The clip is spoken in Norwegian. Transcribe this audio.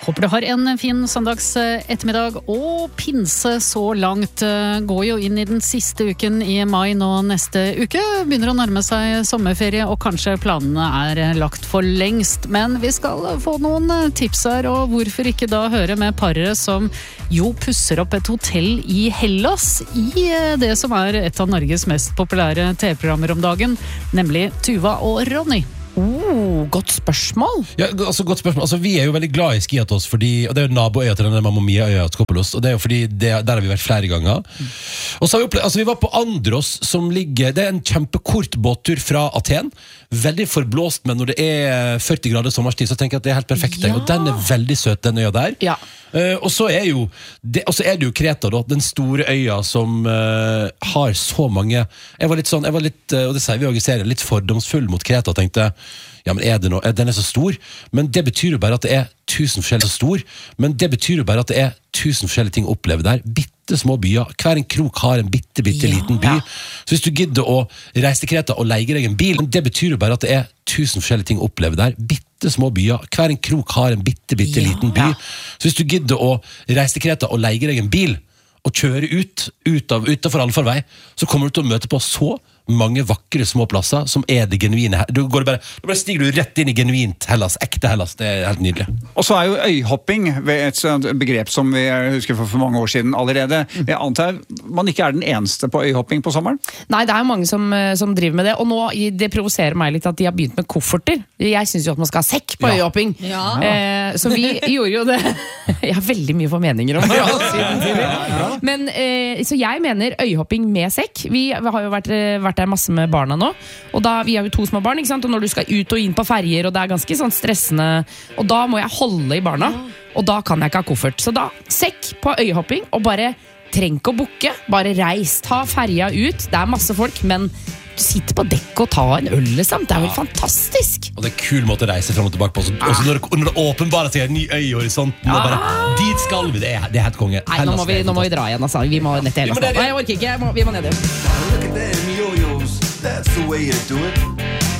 Håper du har en fin søndags ettermiddag og pinse så langt. Går jo inn i den siste uken i mai nå neste uke. Begynner å nærme seg sommerferie, og kanskje planene er lagt for lengst. Men vi skal få noen tips her, og hvorfor ikke da høre med paret som jo pusser opp et hotell i Hellas, i det som er et av Norges mest populære TV-programmer om dagen, nemlig Tuva og Ronny. Godt spørsmål. Ja, altså godt spørsmål. Altså, vi er jo veldig glad i Skiathos, fordi, og det er jo naboøya til denne Mamma Mia-øya Skopolos, og det er jo fordi der har vi vært flere ganger. Og så har vi opplevd, altså vi var på Andros, som ligger, det er en kjempekort båttur fra Aten, veldig forblåst, men når det er 40 grader sommerstid, så tenker jeg at det er helt perfekt, og den er veldig søt, den øya der. Ja. Og så er det jo Kreta da, den store øya som har så mange. Jeg var litt, og det sier vi også i serien, litt fordomsfull mot Kreta, og tenkte, ja, men den er så stor, men det betyr jo bare at det er 1000 forskjellige stor, men det betyr jo bare at det er 1000 forskjellige ting å oppleve der, bitte små byer, hver en krok har en bitte liten by, så hvis du gidder å reise til Kreta og leie deg en bil, men det betyr jo bare at det er 1000 forskjellige ting å oppleve der, bitte små byer, hver en krok har en bitte liten by, så hvis du gidder å reise til Kreta og leie deg en bil, og kjøre utenfor allfarvei, så kommer du til å møte på så mange vakre små plasser som er det genuine her. Da bare stiger du rett inn i genuint Hellas, ekte Hellas, det er helt nydelig. Og så er jo øyhopping et begrep som vi husker for mange år siden allerede. Jeg antar man ikke er den eneste på øyhopping på sommeren? Nei, det er jo mange som driver med det, og nå det provoserer meg litt at de har begynt med kofferter. Jeg synes jo at man skal ha sekk på øyhopping. Så vi gjorde jo det. Jeg har veldig mye formeninger om det. Men så jeg mener øyhopping med sekk. Vi har jo vært der masse med barna nå, og da, vi har jo 2 små barn, ikke sant? Og når du skal ut og inn på ferger, og det er ganske sånn stressende, og da må jeg holde i barna, og da kan jeg ikke ha koffert. Så da, sekk på øyhopping, og bare treng ikke å bukke, bare reis, ta ferja ut, det er masse folk, men sitte på dekk og ta en øl liksom. Det er jo fantastisk. Og det er en kul måte å reise frem og tilbake på. Også når det åpenbarer seg en ny øy i horisonten, og bare, dit skal vi, det er helt konge. Nei, nå må vi dra igjen, altså. Vi må ned til Hellas. Nei, jeg orker ikke, vi må ned igjen. Look at them yo-yos, that's the way you do it.